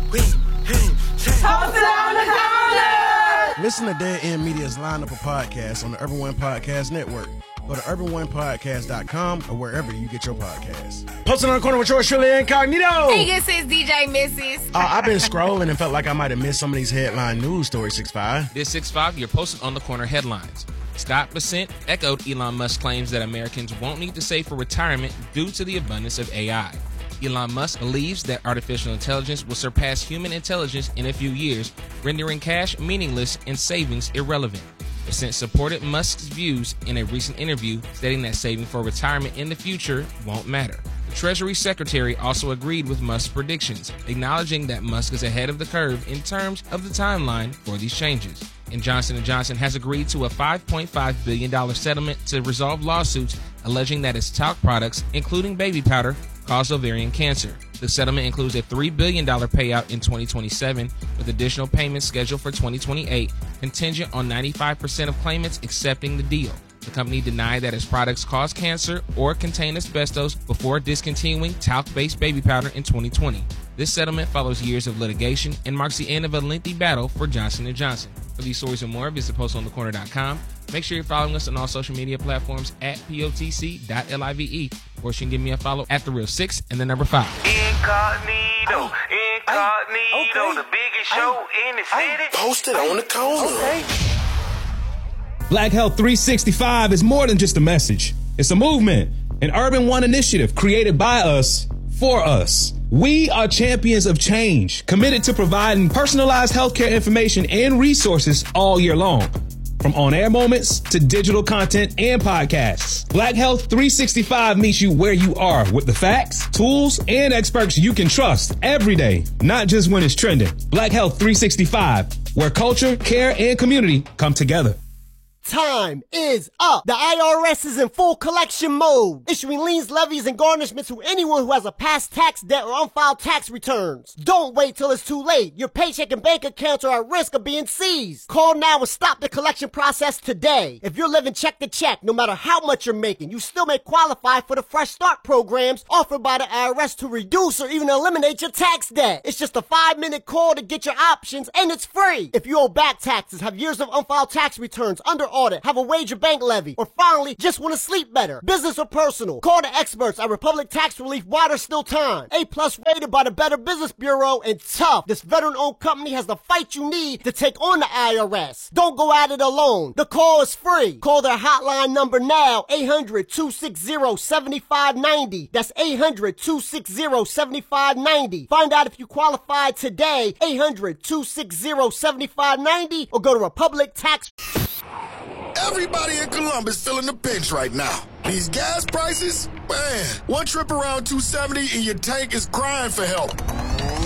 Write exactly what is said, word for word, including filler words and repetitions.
we hang Toss it on the corner! Listen to Dead End Media's lineup of podcasts on the Urban One Podcast Network. Go to urban one podcast dot com or wherever you get your podcasts. Posting on the corner with yours truly, Incognito. Hey, this is D J Missus. Uh, I've been scrolling and felt like I might have missed some of these headline news stories, six five. This six five, you're posted on the corner headlines. Scott Bessent echoed Elon Musk's claims that Americans won't need to save for retirement due to the abundance of A I. Elon Musk believes that artificial intelligence will surpass human intelligence in a few years, rendering cash meaningless and savings irrelevant. Bessent supported Musk's views in a recent interview, stating that saving for retirement in the future won't matter. The Treasury Secretary also agreed with Musk's predictions, acknowledging that Musk is ahead of the curve in terms of the timeline for these changes. And Johnson and Johnson has agreed to a five point five billion dollars settlement to resolve lawsuits alleging that its talc products, including baby powder, cause ovarian cancer. The settlement includes a three billion dollars payout in twenty twenty-seven, with additional payments scheduled for twenty twenty-eight, contingent on ninety-five percent of claimants accepting the deal. The company denied that its products cause cancer or contain asbestos before discontinuing talc-based baby powder in twenty twenty. This settlement follows years of litigation and marks the end of a lengthy battle for Johnson and Johnson. For these stories and more, visit post on the corner dot com. Make sure you're following us on all social media platforms at P O T C dot live, or you can give me a follow at The Real Six and the number five. Incognito, Incognito, okay. the biggest show in the city. Posted on the corner. Okay. Black Health three sixty-five is more than just a message. It's a movement, an Urban One initiative created by us, for us. We are champions of change, committed to providing personalized healthcare information and resources all year long. From on-air moments to digital content and podcasts, Black Health three sixty-five meets you where you are with the facts, tools, and experts you can trust every day, not just when it's trending. Black Health three sixty-five, where culture, care, and community come together. Time is up. The I R S is in full collection mode, issuing liens, levies, and garnishments to anyone who has a past tax debt or unfiled tax returns. Don't wait till it's too late. Your paycheck and bank accounts are at risk of being seized. Call now and stop the collection process today. If you're living check to check, no matter how much you're making, you still may qualify for the Fresh Start programs offered by the I R S to reduce or even eliminate your tax debt. It's just a five-minute call to get your options, and it's free. If you owe back taxes, have years of unfiled tax returns, under audit, have a wage or bank levy, or finally just want to sleep better, business or personal, call the experts at Republic Tax Relief while there's still time. A plus rated by the Better Business Bureau, and tough. This veteran-owned company has the fight you need to take on the I R S. Don't go at it alone. The call is free. Call their hotline number now, eight hundred, two six zero, seven five nine zero. That's eight hundred, two six zero, seven five nine zero. Find out if you qualify today, eight hundred, two six zero, seven five nine zero, or go to Republic Tax. Everybody in Columbus feeling the pinch right now. These gas prices, man, one trip around two seventy and your tank is crying for help.